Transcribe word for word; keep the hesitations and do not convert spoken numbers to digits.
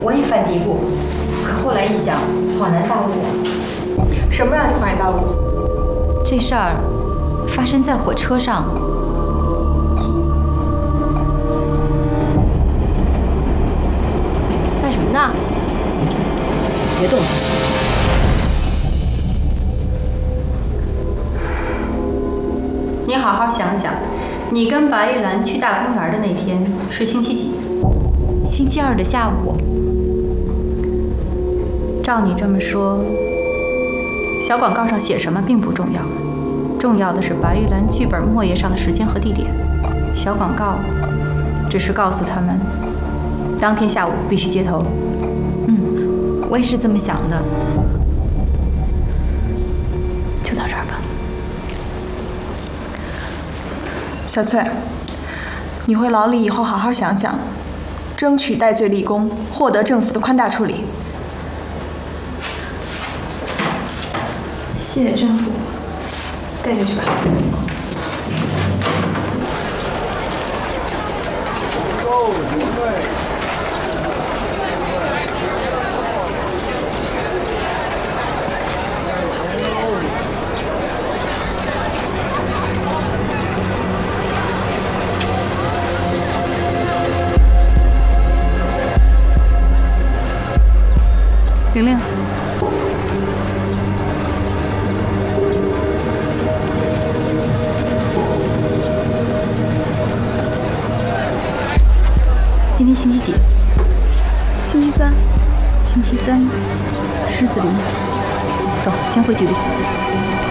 我也犯嘀咕，可后来一想，恍然大悟。 什么让你恍然大悟？ 这事儿发生在火车上。 干什么呢？别动东西。 你好好想想，你跟白玉兰去大公园的那天是星期几？星期二的下午。照你这么说，小广告上写什么并不重要，重要的是白玉兰剧本末页上的时间和地点。小广告只是告诉他们，当天下午必须接头。嗯，我也是这么想的。就到这儿吧。 小翠，你回牢里以后好好想想，争取戴罪立功，获得政府的宽大处理。 谢谢政府， 带下去吧。 玲玲。今天星期几？ 星期三。 星期三，狮子林。走，先回局里。